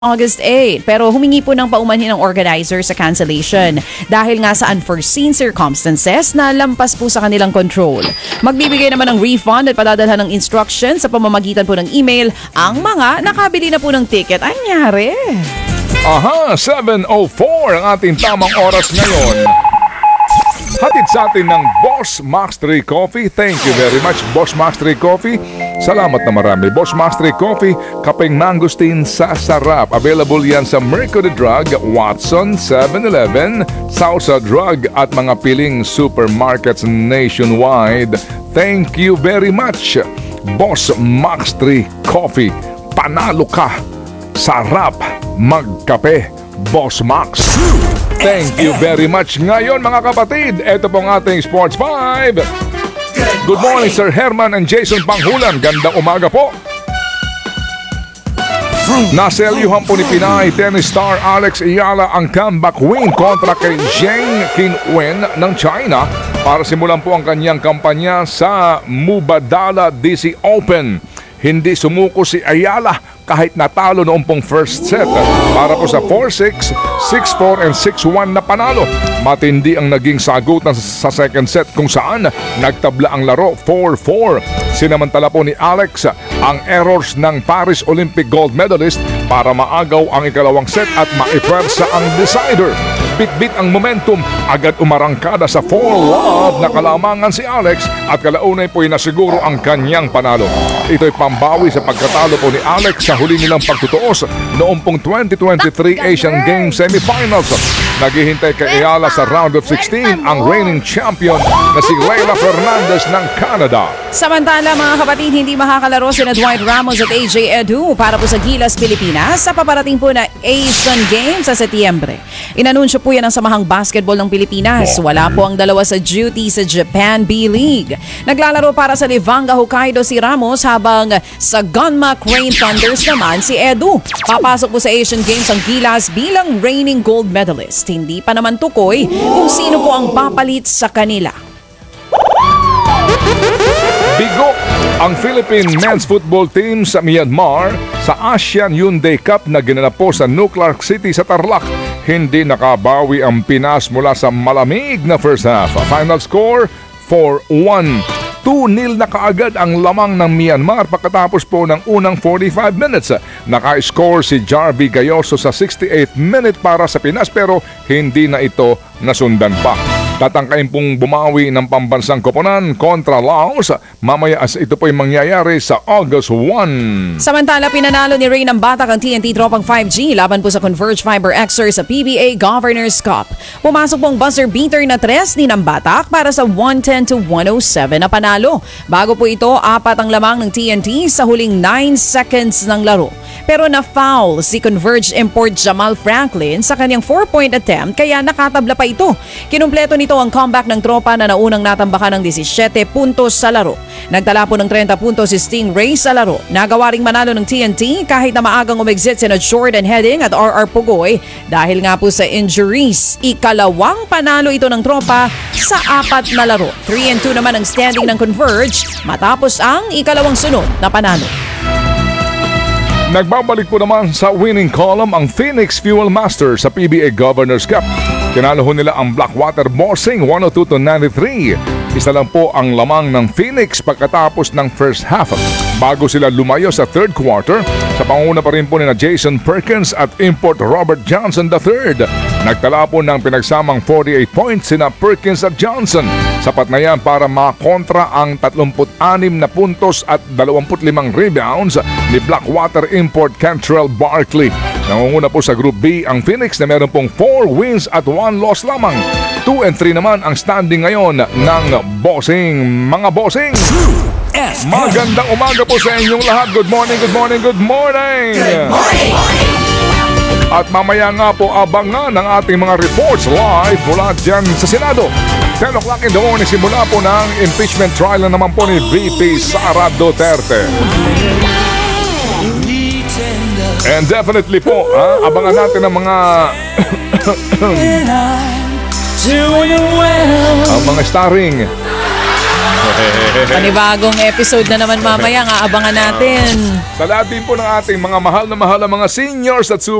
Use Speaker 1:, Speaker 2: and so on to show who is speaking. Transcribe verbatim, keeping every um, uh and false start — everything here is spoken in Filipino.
Speaker 1: August eighth, pero humingi po ng paumanhin ng organizer sa cancellation dahil nga sa unforeseen circumstances na lampas po sa kanilang control. Magbibigay naman ng refund at padadalhan ng instruction sa pamamagitan po ng email ang mga nakabili na po ng ticket. Ay, nangyari.
Speaker 2: Aha, seven oh four ang ating tamang oras ngayon. Hatid sa atin ng Boss Max three Coffee. Thank you very much, Boss Max three Coffee. Salamat na marami. Boss Max three Coffee, kapeng mangosteen sa sarap. Available yan sa Mercury Drug, Watson, seven eleven, Sausa Drug at mga piling supermarkets nationwide. Thank you very much, Boss Max three Coffee. Panalo ka. Sarap magkape, Boss Max. Thank you very much. Ngayon mga kapatid, ito pong ating Sports five. Good morning Sir Herman and Jason Panghulan. Gandang umaga po. Naselyuhan po ni Pinay tennis star Alex Ayala ang comeback win kontra kay Zheng Qinwen ng China para simulan po ang kanyang kampanya sa Mubadala D C Open. Hindi sumuko si Ayala kahit natalo noong pong first set para po sa four six, six four and six one na panalo. Matindi ang naging sagutan sa second set kung saan nagtabla ang laro four four. Sinamantala po ni Alex ang errors ng Paris Olympic gold medalist para maagaw ang ikalawang set at maipwersa ang decider. Bit-bit ang momentum, agad umarangkada sa four love na kalamangan si Alex at kalaunay po'y nasiguro ang kanyang panalo. Ito'y pambawi sa pagkatalo po ni Alex sa huli nilang pagtutuos noong pong twenty twenty-three Asian Games semifinals. Naghihintay kay Ayala sa round of sixteen ang reigning champion na si Leila Fernandez ng Canada.
Speaker 1: Samantala mga kapatid, hindi makakalaro sina Dwight Ramos at A J Edu para po sa Gilas, Pilipinas sa paparating po na Asian Games sa Setyembre. Inanunsyo po yan ng Samahang Basketball ng Pilipinas. Wala po ang dalawa sa duty sa Japan B-League. Naglalaro para sa Livanga Hokkaido si Ramos habang sa Gunma Crane Thunders naman si Edu. Papasok po sa Asian Games ang Gilas bilang reigning gold medalist. Hindi pa naman tukoy kung sino po ang papalit sa kanila.
Speaker 2: Bigo ang Philippine men's football team sa Myanmar sa Asian Hyundai Cup na ginanap po sa Nuclear City sa Tarlac. Hindi nakabawi ang Pinas mula sa malamig na first half. Final score four one. two nil na kaagad ang lamang ng Myanmar pagkatapos po ng unang forty-five minutes. Naka-score si Jarvie Gayoso sa sixty-eighth minute para sa Pinas pero hindi na ito nasundan pa. Tatangkain pong bumawi ng pambansang koponan kontra Laos mamaya as ito po'y mangyayari sa August first.
Speaker 1: Samantala, pinanalo ni Ray ng Batak ang T N T Tropang five G laban po sa Converge Fiber Xer sa P B A Governors Cup. Pumasok pong buzzer beater na tres ni ng Batak para sa one ten to one oh seven na panalo. Bago po ito, apat ang lamang ng T N T sa huling nine seconds ng laro. Pero na-foul si Converge import Jamal Franklin sa kanyang four-point attempt kaya nakatabla pa ito. Kinumpleto nito ang comeback ng tropa na naunang natambakan ng seventeen puntos sa laro. Nagtala po ng thirty puntos si Stingray sa laro. Nagawa ring manalo ng T N T kahit na maagang umexit sina Jordan Heading at R R Pugoy dahil nga po sa injuries. Ikalawang panalo ito ng tropa sa apat na laro. three and two naman ang standing ng Converge matapos ang ikalawang sunod na panalo.
Speaker 2: Nagbabalik po naman sa winning column ang Phoenix Fuel Master sa P B A Governors Cup. Tinalo nila ang Blackwater Bossing one oh two to ninety-three. Isa lang po ang lamang ng Phoenix pagkatapos ng first half. Bago sila lumayo sa third quarter, sa panguna pa rin po ni na Jason Perkins at import Robert Johnson the third. Nagtala po ng pinagsamang forty-eight points sina Perkins at Johnson. Sapat na yan para makontra ang thirty-six na puntos at twenty-five rebounds ni Blackwater import Cantrell Barkley. Nangunguna po sa Group B ang Phoenix na meron pong four wins at one loss lamang. two and three naman ang standing ngayon ng Bossing. Mga Bossing, magandang umaga po sa inyong lahat. Good morning, good morning, good morning.
Speaker 3: Good morning.
Speaker 2: At mamaya nga po abangan ang ating mga reports live mula dyan sa Senado. ten o'clock in the morning simula po ng impeachment trial na naman po ni V P Sara Duterte. And definitely po, ha, abangan natin ang mga ang mga starring
Speaker 1: Panibagong episode na naman mamaya, nga abangan natin.
Speaker 2: Sa lahat din po ng ating mga mahal na mahal na mga seniors at